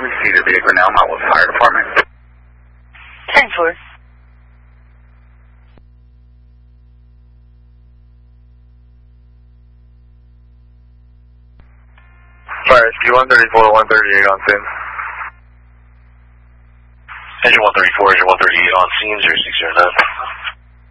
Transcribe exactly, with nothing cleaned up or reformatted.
we see the vehicle now? I'm out with the fire department. ten four. Fire rescue one thirty-four, one thirty-eight on scene. Engine one thirty-four, engine one thirty-eight on scene, zero six zero nine.